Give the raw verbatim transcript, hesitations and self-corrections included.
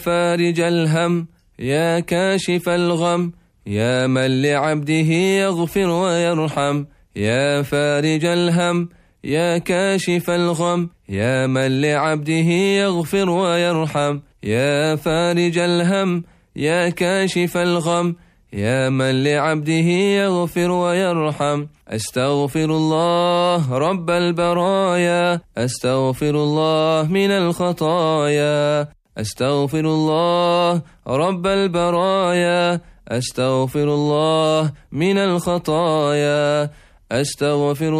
فارج الهم يا كاشف الغم يا من لعبده يغفر ويرحم يا فارج الهم يا كاشف الغم يا من لعبده يغفر ويرحم يا فارج الهم يا كاشف الغم يا من لعبده يغفر ويرحم أستغفر الله رب البرايا أستغفر الله من الخطايا أستغفر الله رب البرايا أستغفر الله من الخطايا أستغفر